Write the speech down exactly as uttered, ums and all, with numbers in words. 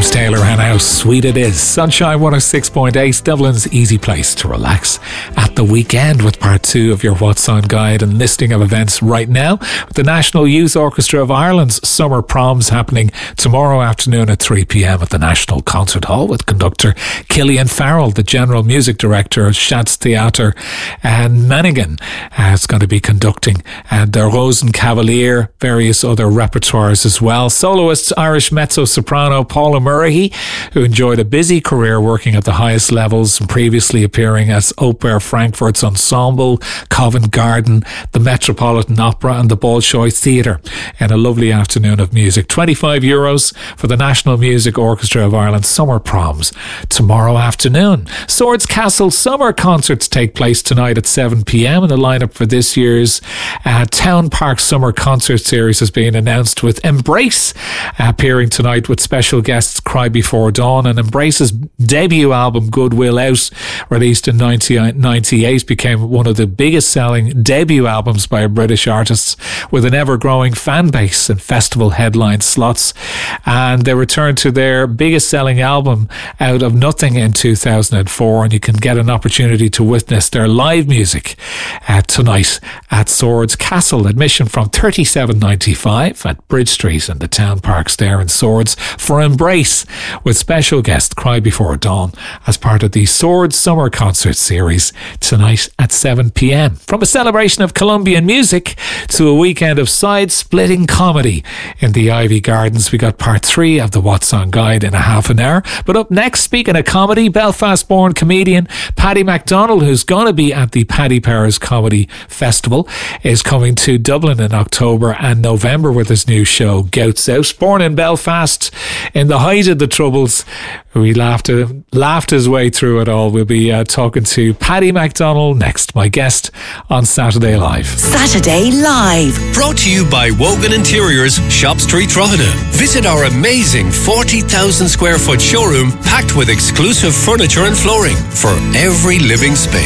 James Taylor and how sweet it is. Sunshine one oh six point eight, Dublin's easy place to relax at the weekend, with part two of your What's On guide and listing of events right now. With the National Youth Orchestra of Ireland's Summer Proms happening tomorrow afternoon at three p.m. at the National Concert Hall, with conductor Killian Farrell, the general music director of Schatz Theater, and Mannigan uh, is going to be conducting, and the Rosen Cavalier, various other repertoires as well. Soloist Irish mezzo-soprano Paula Murray, who enjoyed a busy career working at the highest levels and previously appearing as Oper Frankfurt's Ensemble, Covent Garden, the Metropolitan Opera and the Bolshoi Theatre, in a lovely afternoon of music. twenty-five euros for the National Music Orchestra of Ireland Summer Proms tomorrow afternoon. Swords Castle Summer Concerts take place tonight at seven p.m. and the lineup for this year's uh, Town Park Summer Concert Series has been announced, with Embrace appearing tonight with special guests Cry Before Dawn. And Embrace's debut album Goodwill Out, released in nineteen ninety-eight, became one of the biggest selling debut albums by a British artist, with an ever-growing fan base and festival headline slots. And they returned to their biggest selling album Out of Nothing in two thousand four, and you can get an opportunity to witness their live music uh, tonight at Swords Castle. Admission from thirty-seven ninety-five at Bridge Street and the Town Parks there in Swords for Embrace, with special guest Cry Before Dawn as part of the Swords Summer Concert Series tonight at seven p.m. From a celebration of Colombian music to a weekend of side-splitting comedy in the Ivy Gardens, we got part three of the What's On guide in a half an hour. But up next, speaking of comedy, Belfast-born comedian Paddy MacDonald, who's going to be at the Paddy Powers Comedy Festival, is coming to Dublin in October and November with his new show Gouts Out. Born in Belfast in the height of the Troubles, we laughed, uh, laughed his way through it all. We'll be uh, talking to Paddy MacDonald next, my guest on Saturday Live. Saturday Live. Brought to you by Wogan Interiors, Shop Street, Drogheda. Visit our amazing forty thousand square foot showroom packed with exclusive furniture and flooring for every living space.